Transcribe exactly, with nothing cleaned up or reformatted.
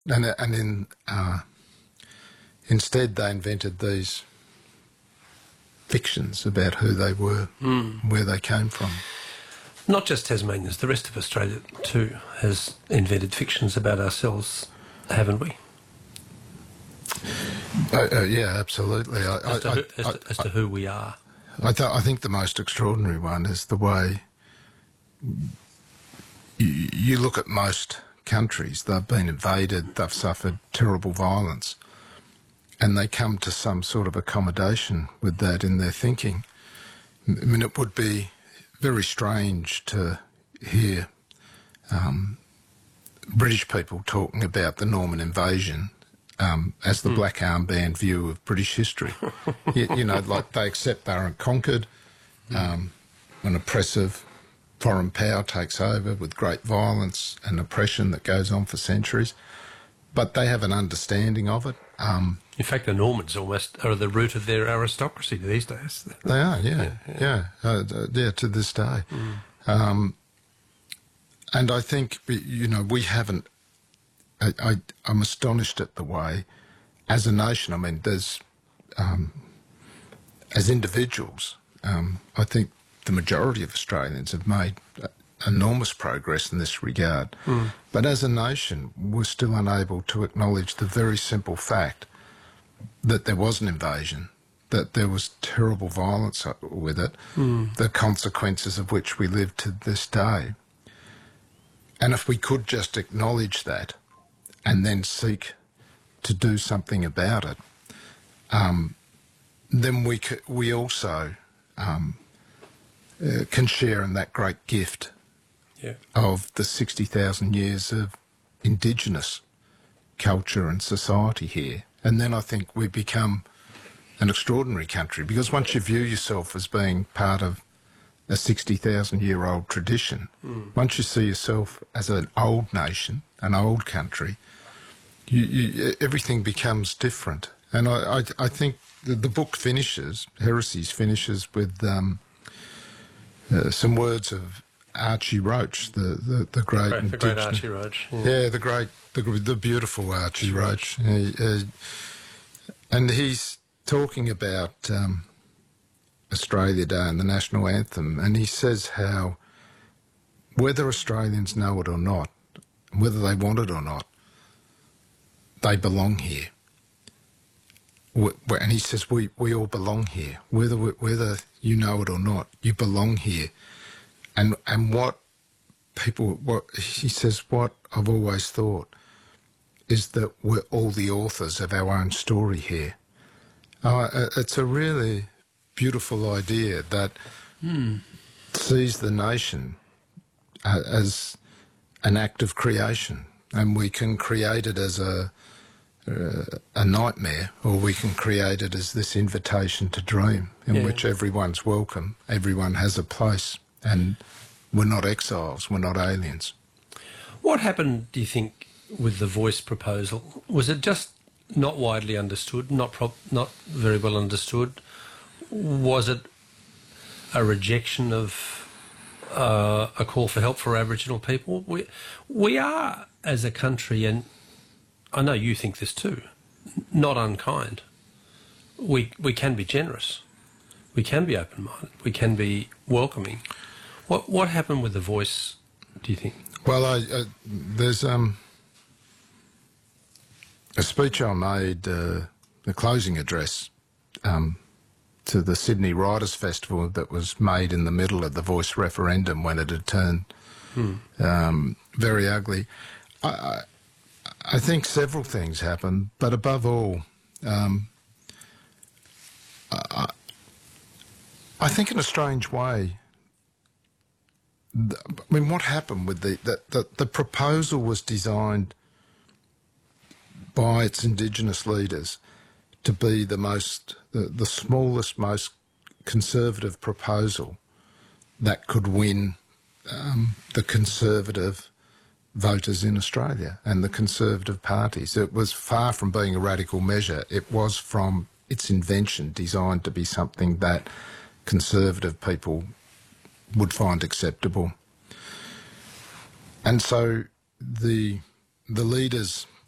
And, and in, uh, instead they invented these fictions about who they were, mm. where they came from. Not just Tasmanians, the rest of Australia too has invented fictions about ourselves, haven't we? Uh, uh, yeah, absolutely. I, as, to I, who, I, as, I, to, as to who we are. I, th- I think the most extraordinary one is the way you, you look at most countries. They've been invaded, they've suffered terrible violence, and they come to some sort of accommodation with that in their thinking. I mean, it would be very strange to hear um, British people talking about the Norman invasion um, as the mm. black armband view of British history. you, you know, like they accept they aren't conquered, um, an oppressive foreign power takes over with great violence and oppression that goes on for centuries, but they have an understanding of it. Um, In fact, the Normans almost are the root of their aristocracy these days. They are, yeah, yeah, yeah, uh, yeah to this day. Mm. Um, and I think, you know, we haven't, I, I, I'm astonished at the way, as a nation, I mean, there's, um, as individuals, um, I think the majority of Australians have made enormous progress in this regard. Mm. But as a nation, we're still unable to acknowledge the very simple fact that there was an invasion, that there was terrible violence with it, mm. the consequences of which we live to this day. And if we could just acknowledge that and then seek to do something about it, um, then we c- we also um, uh, can share in that great gift yeah. of the sixty thousand years of Indigenous culture and society here. And then I think we become an extraordinary country, because once you view yourself as being part of a sixty thousand year old tradition, mm. once you see yourself as an old nation, an old country, you, you, everything becomes different. And I, I, I think the, the book finishes, Heresies finishes with um, uh, some words of Archie Roach, the, the, the great... Great, the great Archie Roach. Yeah, yeah the great, the, the beautiful Archie Roach. Uh, uh, and he's talking about um, Australia Day and the national anthem, and he says how whether Australians know it or not, whether they want it or not, they belong here. And he says we, we all belong here, whether whether you know it or not, you belong here. And and what people, what he says, what I've always thought is that we're all the authors of our own story here. Uh, it's a really beautiful idea that mm. sees the nation uh, as an act of creation, and we can create it as a uh, a nightmare, or we can create it as this invitation to dream, in yeah. which everyone's welcome, everyone has a place, and we're not exiles, we're not aliens. What happened, do you think, with the Voice proposal? Was it just not widely understood, not pro- not very well understood? Was it a rejection of uh, a call for help for Aboriginal people? We we are, as a country, and I know you think this too, not unkind. We we can be generous. We can be open-minded. We can be welcoming. What what happened with the Voice, do you think? Well, I, uh, there's um, a speech I made, uh, the closing address um, to the Sydney Writers' Festival that was made in the middle of the Voice referendum when it had turned hmm. um, very ugly. I, I, I think several things happened, but above all, um, I, I think in a strange way, I mean, what happened with the, the, the, the proposal was designed by its Indigenous leaders to be the most, the, the smallest, most conservative proposal that could win um, the conservative voters in Australia and the conservative parties. It was far from being a radical measure. It was, from its invention, designed to be something that conservative people would find acceptable. And so the the leaders